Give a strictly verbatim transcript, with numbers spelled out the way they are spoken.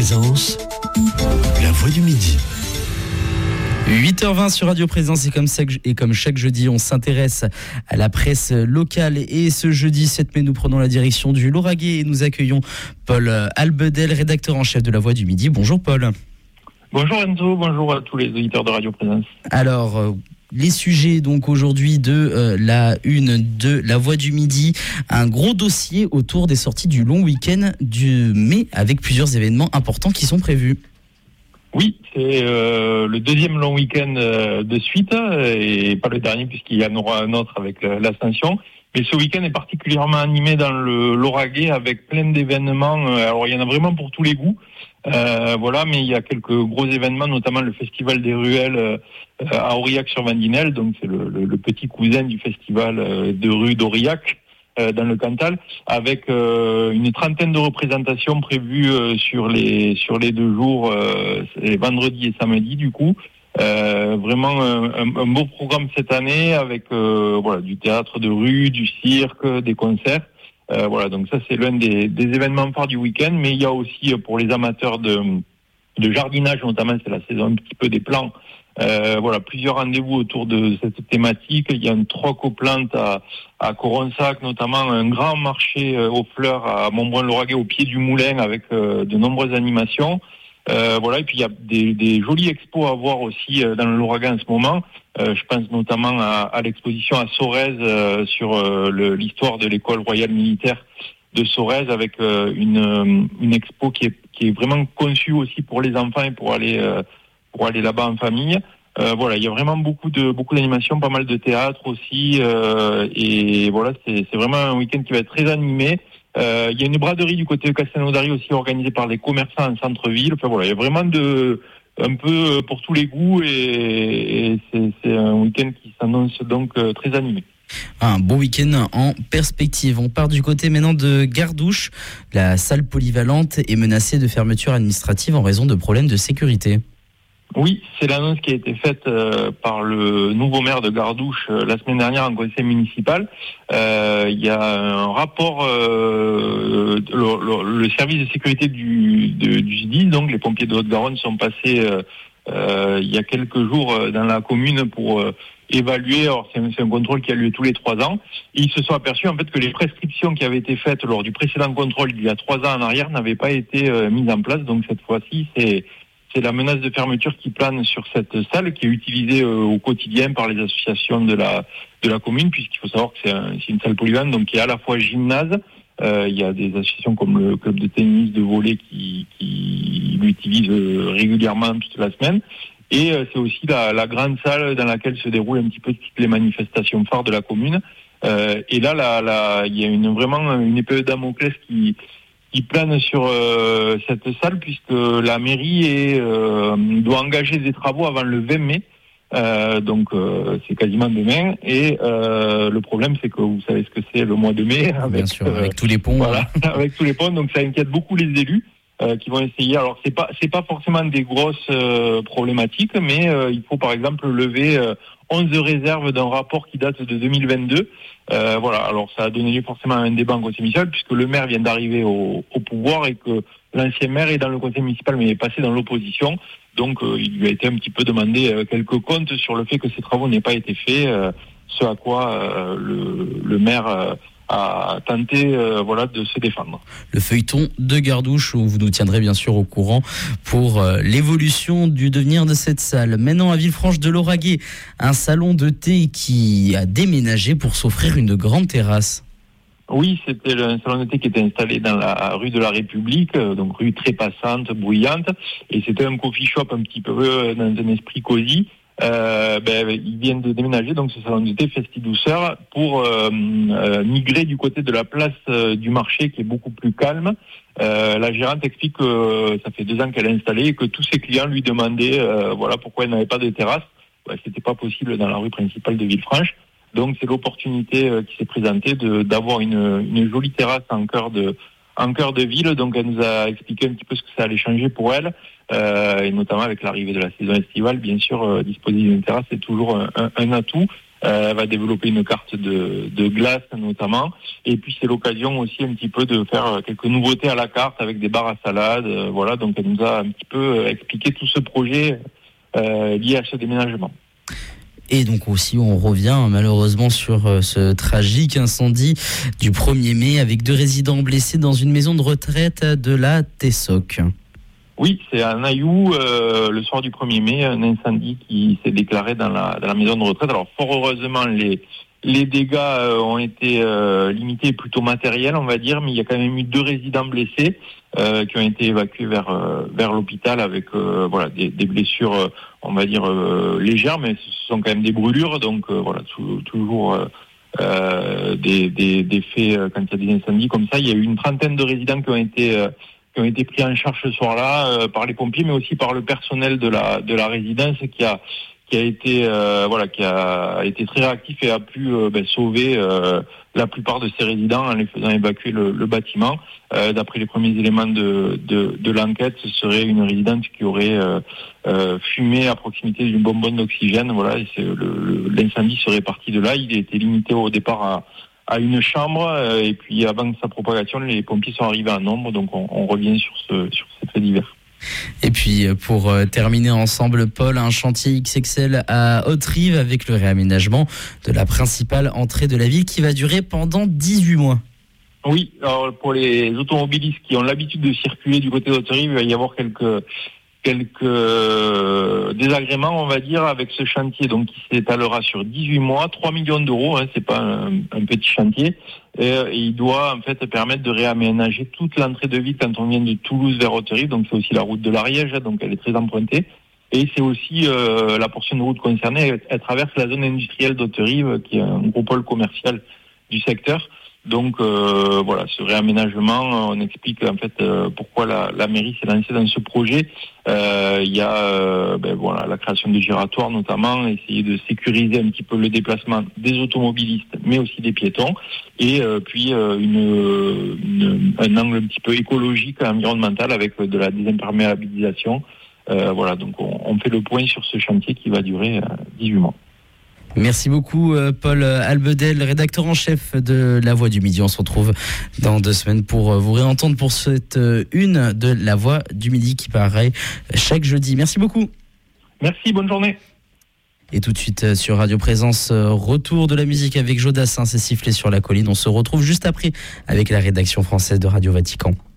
Présence, la voix du midi. huit heures vingt sur Radio Présence et comme, ça, et comme chaque jeudi, on s'intéresse à la presse locale. Et ce jeudi sept mai, nous prenons la direction du Lauragais et nous accueillons Paul Albedel, rédacteur en chef de La Voix du Midi. Bonjour Paul. Bonjour Enzo, bonjour à tous les auditeurs de Radio Présence. Alors, euh, les sujets donc aujourd'hui de euh, la une de La Voix du Midi, un gros dossier autour des sorties du long week-end du mai avec plusieurs événements importants qui sont prévus. Oui, c'est euh, le deuxième long week-end euh, de suite, et pas le dernier puisqu'il y en aura un autre avec euh, l'Ascension. Mais ce week-end est particulièrement animé dans le Lauragais avec plein d'événements. Alors il y en a vraiment pour tous les goûts, euh, voilà. Mais il y a quelques gros événements, notamment le Festival des Ruelles euh, à Aurillac-sur-Vandinelle. Donc c'est le, le, le petit cousin du Festival euh, de rue d'Aurillac euh, dans le Cantal, avec euh, une trentaine de représentations prévues euh, sur les sur les deux jours, euh, c'est vendredi et samedi du coup. Euh, vraiment un, un, un beau programme cette année avec euh, voilà du théâtre de rue, du cirque, des concerts. Euh, voilà, donc ça c'est l'un des, des événements phares du week-end. Mais il y a aussi pour les amateurs de, de jardinage, notamment c'est la saison un petit peu des plants. Euh, voilà, plusieurs rendez-vous autour de cette thématique. Il y a une troc aux plantes à, à Coronsac, notamment un grand marché aux fleurs à Montbrun-Lauragais au pied du moulin avec euh, de nombreuses animations. Euh, voilà, et puis il y a des, des jolies expos à voir aussi euh, dans le Lauragais en ce moment. Euh, je pense notamment à, à l'exposition à Sorèze euh, sur euh, le, l'histoire de l'école royale militaire de Sorèze, avec euh, une, une expo qui est, qui est vraiment conçue aussi pour les enfants et pour aller euh, pour aller là-bas en famille. Euh, voilà, il y a vraiment beaucoup de beaucoup d'animations, pas mal de théâtre aussi, euh, et voilà, c'est, c'est vraiment un week-end qui va être très animé. Euh, il y a une braderie du côté de Castelnaudary aussi organisée par des commerçants en centre-ville. Enfin voilà, il y a vraiment de un peu pour tous les goûts, et, et c'est, c'est un week-end qui s'annonce donc très animé. Un beau week-end en perspective. On part du côté maintenant de Gardouche. La salle polyvalente est menacée de fermeture administrative en raison de problèmes de sécurité. Oui, c'est l'annonce qui a été faite euh, par le nouveau maire de Gardouche euh, la semaine dernière en conseil municipal. Euh, il y a un rapport, euh, le, le, le service de sécurité du, de, du J D I, donc les pompiers de Haute-Garonne sont passés euh, euh, il y a quelques jours dans la commune pour euh, évaluer. Alors c'est un, c'est un contrôle qui a lieu tous les trois ans. Et ils se sont aperçus en fait que les prescriptions qui avaient été faites lors du précédent contrôle il y a trois ans en arrière n'avaient pas été euh, mises en place. Donc cette fois-ci, c'est C'est la menace de fermeture qui plane sur cette salle, qui est utilisée euh, au quotidien par les associations de la de la commune, puisqu'il faut savoir que c'est, un, c'est une salle polyvalente, donc qui est à la fois gymnase. Euh, il y a des associations comme le club de tennis, de volley qui, qui l'utilisent euh, régulièrement toute la semaine. Et euh, c'est aussi la, la grande salle dans laquelle se déroulent un petit peu toutes les manifestations phares de la commune. Euh, et là, la, la, il y a une, vraiment une épée de Damoclès qui qui plane sur euh, cette salle, puisque la mairie est, euh, doit engager des travaux avant le vingt mai, euh, donc euh, c'est quasiment demain, et euh, le problème c'est que vous savez ce que c'est le mois de mai, avec, Bien sûr, avec euh, tous les ponts. Voilà, avec tous les ponts, donc ça inquiète beaucoup les élus euh, qui vont essayer. Alors c'est pas c'est pas forcément des grosses euh, problématiques, mais euh, il faut par exemple lever euh, onze réserves d'un rapport qui date de deux mille vingt-deux. Euh, voilà, alors ça a donné lieu forcément à un débat en conseil municipal, puisque le maire vient d'arriver au, au pouvoir et que l'ancien maire est dans le conseil municipal mais est passé dans l'opposition. Donc euh, il lui a été un petit peu demandé euh, quelques comptes sur le fait que ces travaux n'aient pas été faits, euh, ce à quoi euh, le, le maire euh, a tenté euh, voilà, de se défendre. Le feuilleton de Gardouche, où vous nous tiendrez bien sûr au courant pour euh, l'évolution du devenir de cette salle. Maintenant à Villefranche de Lauragais, un salon de thé qui a déménagé pour s'offrir une grande terrasse. Oui, c'était un salon de thé qui était installé dans la rue de la République, donc rue très passante, bruyante, et c'était un coffee shop un petit peu dans un esprit cosy. Euh, ben, ils viennent de déménager, donc ce salon de thé Festi Douceur, pour euh, euh, migrer du côté de la place euh, du marché qui est beaucoup plus calme. Euh, la gérante explique que euh, ça fait deux ans qu'elle est installée et que tous ses clients lui demandaient euh, voilà pourquoi elle n'avait pas de terrasse. Ben, c'était pas possible dans la rue principale de Villefranche. Donc c'est l'opportunité euh, qui s'est présentée de, d'avoir une, une jolie terrasse en cœur de en cœur de ville. Donc elle nous a expliqué un petit peu ce que ça allait changer pour elle, euh, et notamment avec l'arrivée de la saison estivale, bien sûr, euh, disposer d'une terrasse c'est toujours un, un, un atout. Euh, va développer une carte de, de glace notamment. Et puis c'est l'occasion aussi un petit peu de faire quelques nouveautés à la carte avec des barres à salade. Euh, voilà, donc elle nous a un petit peu expliqué tout ce projet euh, lié à ce déménagement. Et donc aussi, on revient malheureusement sur ce tragique incendie du premier mai avec deux résidents blessés dans une maison de retraite de la Tessoc. Oui, c'est à Nailloux, euh, le soir du premier mai, un incendie qui s'est déclaré dans la, dans la maison de retraite. Alors fort heureusement, les, les dégâts euh, ont été euh, limités, plutôt matériels, on va dire, mais il y a quand même eu deux résidents blessés euh, qui ont été évacués vers, euh, vers l'hôpital avec euh, voilà, des, des blessures, euh, on va dire, euh, légères, mais ce sont quand même des brûlures, donc euh, voilà, tout, toujours euh, euh, des, des, des faits euh, quand il y a des incendies comme ça. Il y a eu une trentaine de résidents qui ont été... Euh, qui ont été pris en charge ce soir-là euh, par les pompiers, mais aussi par le personnel de la de la résidence qui a qui a été euh, voilà qui a été très réactif et a pu euh, ben, sauver euh, la plupart de ces résidents en les faisant évacuer le, le bâtiment. Euh, d'après les premiers éléments de de, de l'enquête, ce serait une résidente qui aurait euh, euh, fumé à proximité d'une bonbonne d'oxygène. Voilà, et c'est le, le, l'incendie serait parti de là. Il a été limité au départ à à une chambre, euh, et puis avant sa propagation, les pompiers sont arrivés en nombre, donc on, on revient sur ce sur ces faits divers. Et puis pour euh, terminer ensemble, Paul, un chantier X X L à Haute-Rive avec le réaménagement de la principale entrée de la ville qui va durer pendant dix-huit mois. Oui, alors pour les automobilistes qui ont l'habitude de circuler du côté d'Haute-Rive, il va y avoir quelques quelques euh, désagréments, on va dire, avec ce chantier, donc qui s'étalera sur dix-huit mois, trois millions d'euros, hein, c'est pas un, un petit chantier, et, et il doit en fait permettre de réaménager toute l'entrée de ville quand on vient de Toulouse vers Haute-Rive, donc c'est aussi la route de l'Ariège, donc elle est très empruntée, et c'est aussi euh, la portion de route concernée, elle, elle traverse la zone industrielle d'Haute-Rive, qui est un gros pôle commercial du secteur. Donc euh, voilà, ce réaménagement, on explique en fait euh, pourquoi la, la mairie s'est lancée dans ce projet. Euh, il y a euh, ben, voilà, la création de giratoires notamment, essayer de sécuriser un petit peu le déplacement des automobilistes, mais aussi des piétons, et euh, puis euh, une, une, un angle un petit peu écologique, environnemental, avec de la désimperméabilisation. Euh, voilà, donc on, on fait le point sur ce chantier qui va durer euh, dix-huit mois. Merci beaucoup Paul Albedel, rédacteur en chef de La Voix du Midi. On se retrouve dans deux semaines pour vous réentendre pour cette une de La Voix du Midi qui paraît chaque jeudi. Merci beaucoup. Merci, bonne journée. Et tout de suite sur Radio Présence, retour de la musique avec Jodassin, c'est sifflé sur la colline. On se retrouve juste après avec la rédaction française de Radio Vatican.